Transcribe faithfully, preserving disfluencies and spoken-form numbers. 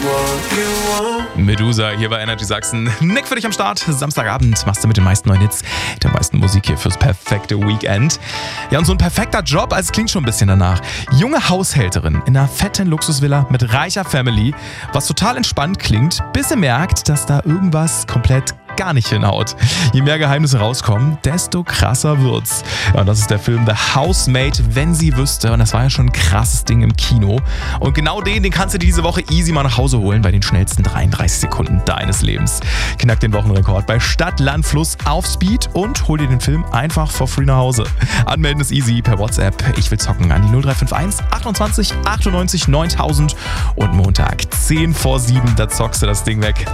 Medusa hier bei Energy Sachsen. Nick für dich am Start. Samstagabend machst du mit den meisten neuen Hits der meisten Musik hier fürs perfekte Weekend. Ja, und so ein perfekter Job, also es klingt schon ein bisschen danach. Junge Haushälterin in einer fetten Luxusvilla mit reicher Family, was total entspannt klingt, bis ihr merkt, dass da irgendwas komplett gar nicht hinhaut. Je mehr Geheimnisse rauskommen, desto krasser wird's. Ja, und das ist der Film The Housemaid, wenn sie wüsste. Und das war ja schon ein krasses Ding im Kino. Und genau den, den kannst du dir diese Woche easy mal nach Hause holen bei den schnellsten dreiunddreißig Sekunden deines Lebens. Knack den Wochenrekord bei Stadt, Land, Fluss auf Speed und hol dir den Film einfach for free nach Hause. Anmelden ist easy per WhatsApp. Ich will zocken an die null drei fünf eins achtundzwanzig achtundneunzig neuntausend und Montag zehn vor sieben, da zockst du das Ding weg.